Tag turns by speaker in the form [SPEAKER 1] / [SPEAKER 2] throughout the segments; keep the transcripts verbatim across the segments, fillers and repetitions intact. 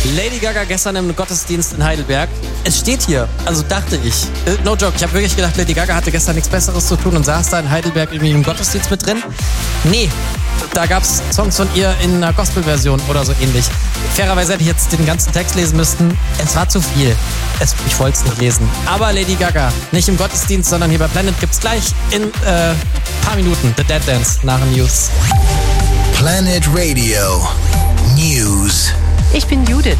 [SPEAKER 1] Lady Gaga gestern im Gottesdienst in Heidelberg. Es steht hier, also dachte ich. No joke, ich habe wirklich gedacht, Lady Gaga hatte gestern nichts Besseres zu tun und saß da in Heidelberg irgendwie im Gottesdienst mit drin. Nee, da gab es Songs von ihr in einer Gospelversion oder so ähnlich. Fairerweise hätte ich jetzt den ganzen Text lesen müssen. Es war zu viel. Es, ich wollte es nicht lesen. Aber Lady Gaga, nicht im Gottesdienst, sondern hier bei Planet, gibt's gleich in äh, paar Minuten The Dead Dance nach den News.
[SPEAKER 2] Planet Radio News.
[SPEAKER 3] Ich bin Judith.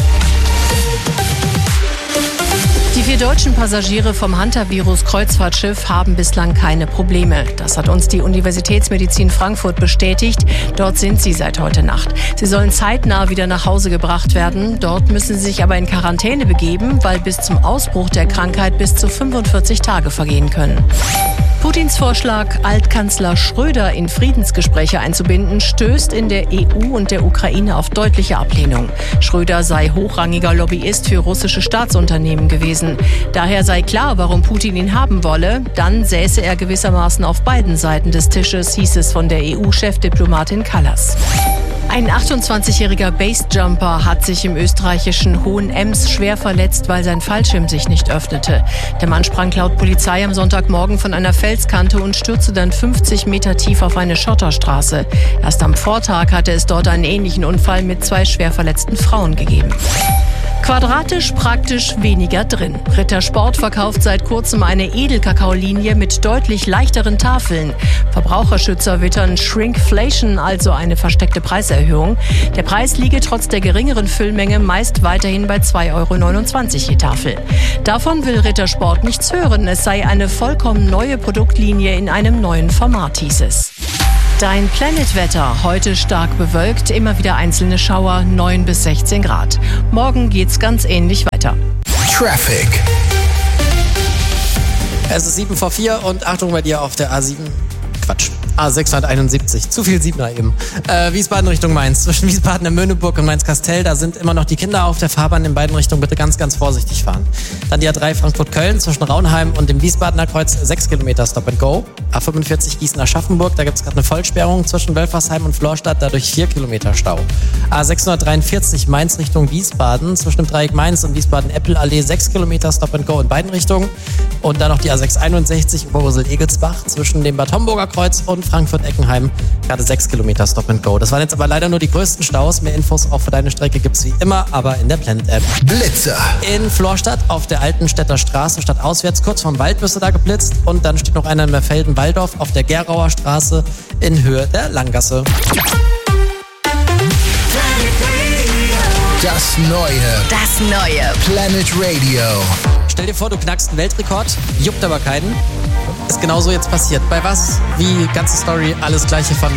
[SPEAKER 3] Die vier deutschen Passagiere vom Hantavirus-Kreuzfahrtschiff haben bislang keine Probleme. Das hat uns die Universitätsmedizin Frankfurt bestätigt. Dort sind sie seit heute Nacht. Sie sollen zeitnah wieder nach Hause gebracht werden. Dort müssen sie sich aber in Quarantäne begeben, weil bis zum Ausbruch der Krankheit bis zu fünfundvierzig Tage vergehen können. Putins Vorschlag, Altkanzler Schröder in Friedensgespräche einzubinden, stößt in der E U und der Ukraine auf deutliche Ablehnung. Schröder sei hochrangiger Lobbyist für russische Staatsunternehmen gewesen. Daher sei klar, warum Putin ihn haben wolle. Dann säße er gewissermaßen auf beiden Seiten des Tisches, hieß es von der E U-Chefdiplomatin Kallas. Ein achtundzwanzigjähriger Basejumper hat sich im österreichischen Hohenems schwer verletzt, weil sein Fallschirm sich nicht öffnete. Der Mann sprang laut Polizei am Sonntagmorgen von einer Felskante und stürzte dann fünfzig Meter tief auf eine Schotterstraße. Erst am Vortag hatte es dort einen ähnlichen Unfall mit zwei schwer verletzten Frauen gegeben. Quadratisch, praktisch weniger drin. Ritter Sport verkauft seit kurzem eine Edelkakaolinie mit deutlich leichteren Tafeln. Verbraucherschützer wittern Shrinkflation, also eine versteckte Preiserhöhung. Der Preis liege trotz der geringeren Füllmenge meist weiterhin bei zwei Euro neunundzwanzig je Tafel. Davon will Ritter Sport nichts hören. Es sei eine vollkommen neue Produktlinie in einem neuen Format, hieß es. Dein Planet-Wetter. Heute stark bewölkt, immer wieder einzelne Schauer, neun bis sechzehn Grad. Morgen geht's ganz ähnlich weiter.
[SPEAKER 2] Traffic.
[SPEAKER 1] Es ist sieben vor vier und Achtung bei dir auf der A sieben. Quatsch. A sechshunderteinundsiebzig. Zu viel Siebener eben. Äh, Wiesbaden Richtung Mainz. Zwischen Wiesbaden in Möhneburg und Mainz-Kastell, da sind immer noch die Kinder auf der Fahrbahn in beiden Richtungen. Bitte ganz, ganz vorsichtig fahren. Dann die A drei Frankfurt-Köln zwischen Raunheim und dem Wiesbadener Kreuz. sechs Kilometer Stop and Go. A fünfundvierzig Gießen-Aschaffenburg. Da gibt es gerade eine Vollsperrung zwischen Wölfersheim und Florstadt. Dadurch vier Kilometer Stau. A sechshundertdreiundvierzig Mainz Richtung Wiesbaden. Zwischen dem Dreieck Mainz und Wiesbaden-Eppel-Allee. sechs Kilometer Stop and Go in beiden Richtungen. Und dann noch die A sechshunderteinundsechzig Oberhusel-Egelsbach zwischen dem Bad Homburger Kreuz und Frankfurt-Eckenheim, gerade sechs Kilometer Stop and Go. Das waren jetzt aber leider nur die größten Staus. Mehr Infos auch für deine Strecke gibt's wie immer, aber in der Planet-App.
[SPEAKER 2] Blitzer.
[SPEAKER 1] In Florstadt auf der Altenstädter Straße, stadtauswärts, kurz vorm Wald bist du da geblitzt. Und dann steht noch einer in Merfelden-Walldorf auf der Gerauer Straße in Höhe der Langgasse.
[SPEAKER 2] Das Neue.
[SPEAKER 3] Das Neue.
[SPEAKER 2] Planet Radio.
[SPEAKER 1] Stell dir vor, du knackst einen Weltrekord, juckt aber keinen. Ist genauso jetzt passiert. Bei was? Wie? Ganze Story, alles Gleiche von